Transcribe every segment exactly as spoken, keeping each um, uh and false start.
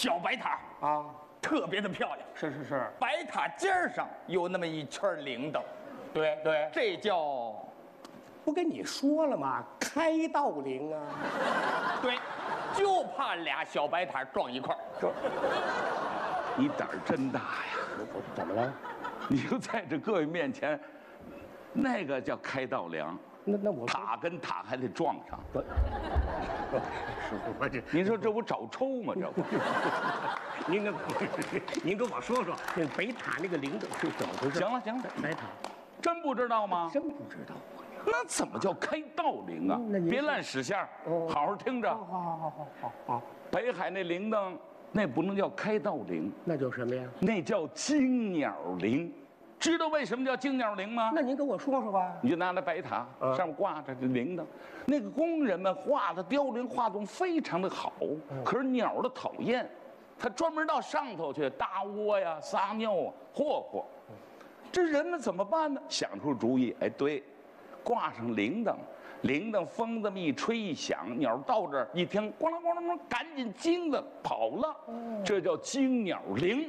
小白塔啊， 特别的漂亮。 是是是， 白塔尖上有那么一圈铃铛， 对对， 这叫不跟你说了吗？开道铃啊， 对，就怕俩小白塔撞一块儿。 这你胆儿真大呀！ 怎么了？ 你就在这各位面前，那个叫开道梁， 那那我塔跟塔还得撞上。 师傅，我这您说这不找抽吗？这不， 您跟您跟我说说，那北塔那个铃铛是怎么回事？ 行了行了， 白塔真不知道吗？ 真不知道。 那怎么叫开道铃啊？ 那您别烂使相， 哦好好听着。 好好好好好好， 北海那铃铛，那不能叫开道铃， 那叫什么呀？ 那叫金鸟铃。知道为什么叫金鸟铃吗？ 那您跟我说说吧。 你就拿那白塔， 嗯上面挂着这铃铛，那个工人们画的雕铃画动非常的好，可是鸟的讨厌，他专门到上头去搭窝呀、撒尿啊、霍霍。这人们怎么办呢？想出主意，哎，对，挂上铃铛，铃铛风这么一吹一响，鸟到这儿一听，咣啷咣啷咣，赶紧惊的跑了，这叫惊鸟铃。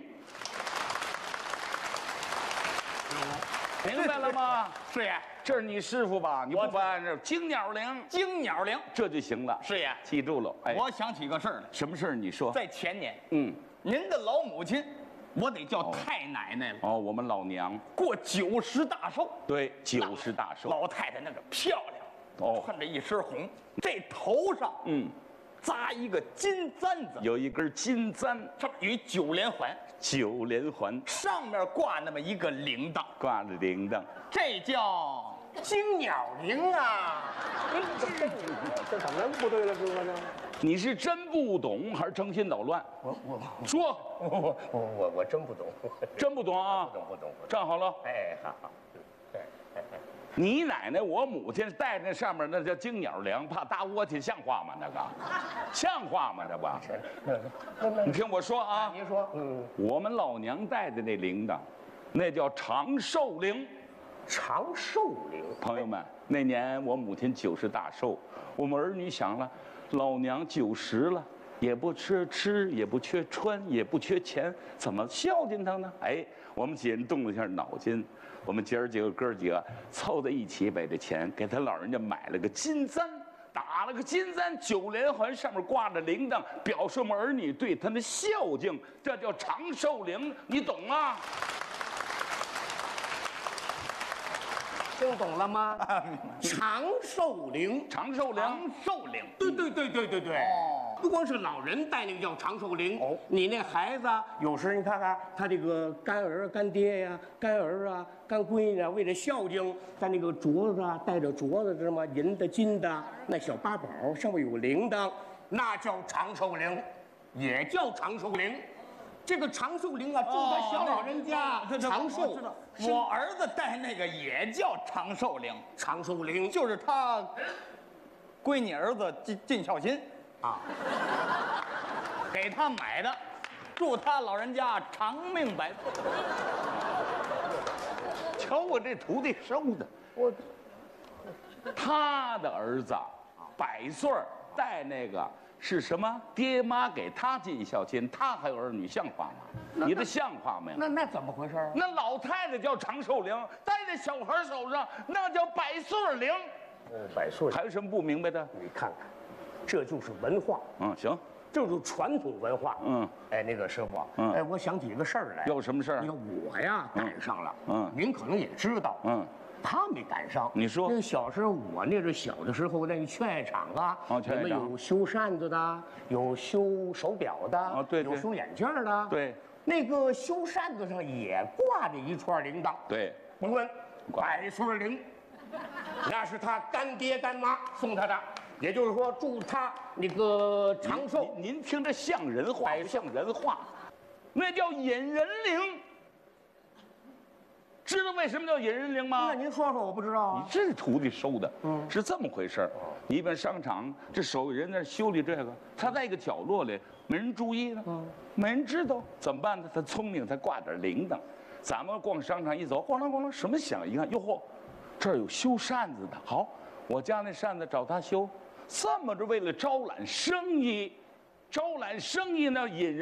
明白了吗？ 师爷， 这是你师傅吧？你不不按照惊鸟铃， 惊鸟铃。 这就行了。 师爷， 记住了。哎， 我想起个事儿来， 什么事儿？你说。 在前年， 嗯， 您的老母亲，我得叫太奶奶了， 哦，我们老娘过九十大寿。 对九十大寿， 老太太那个漂亮， 哦穿着一身红，这头上嗯， 扎一个金簪子， 有一根金簪， 上面有一九连环， 九连环， 上面挂那么一个铃铛， 挂着铃铛。 这叫金鸟铃啊！这怎么能不对了，哥呢？ 你是真不懂还是成心捣乱？ 我我说， 我我我我我真不懂， 真不懂啊？ 不懂不懂不懂。 站好了。 哎，好好，对，哎哎， 你奶奶、我母亲戴那上面那叫金鸟铃，怕搭窝去，像话吗？那个，像话吗？这不， 那那你听我说啊， 您说，嗯， 我们老娘戴的那铃铛，那叫长寿铃。 长寿铃， 朋友们，那年我母亲九十大寿，我们儿女想了，老娘九十了，也不缺吃，也不缺穿，也不缺钱，怎么孝敬她呢？哎，我们几人动了一下脑筋，我们姐儿几个哥儿几个凑在一起，把这钱给他老人家买了个金簪，打了个金簪，九连环，上面挂着铃铛，表示我们儿女对他的孝敬，这叫长寿铃，你懂吗？ 听懂了吗？长寿铃， 长寿铃。 长寿铃。 对对对对对对。 哦， 不光是老人戴那个叫长寿铃， 哦你那孩子有时你看看他这个干儿、干爹呀、干儿啊、干闺女啊，为了孝敬，在那个镯子啊戴着镯子，知道吗？银的、金的，那小八宝上面有铃铛，那叫长寿铃，也叫长寿铃。这个长寿铃啊，祝他小老人家这这长寿我知道。我儿子戴那个也叫长寿铃， 长寿铃就是他闺女儿子尽尽孝心啊， 给他买的，祝他老人家长命百岁。 瞧我这徒弟收的， 我他的儿子百岁儿戴那个是什么？爹妈给他尽孝心，他还有儿女，像话吗？你这像话没有？ 那那怎么回事啊？ 那老太太叫长寿铃，戴在小孩手上那叫百岁铃。 哦，百岁， 还有什么不明白的？ 你看看，这就是文化。 嗯，行， 这就是传统文化。 嗯， 哎，那个师傅， 嗯哎，我想起一个事儿来。 有什么事儿你看我呀，赶上了。 嗯您可能也知道。 嗯， 他没赶上。 你说那个小时候，我那是小的时候，那个劝业场啊， 哦劝业场我们有修扇子的，有修手表的， 哦对对有修眼镜的。 对， 那个修扇子上也挂着一串铃铛。 对， 甭问， 挂百岁铃，那是他干爹干妈送他的，也就是说祝他那个长寿。 您您听着像人话不像人话？那叫引人铃。知道为什么叫引人铃吗？ 那您说说，我不知道啊。 你这徒弟收的， 嗯是这么回事儿。你一般商场这手艺人在那修理这个，他在一个角落里，没人注意呢， 嗯没人知道，怎么办呢？他聪明，他挂点铃铛。咱们逛商场一走，咣啷咣啷，什么响？一看，哟嚯，这儿有修扇子的。好，我家那扇子找他修，这么着为了招揽生意，招揽生意呢，引人。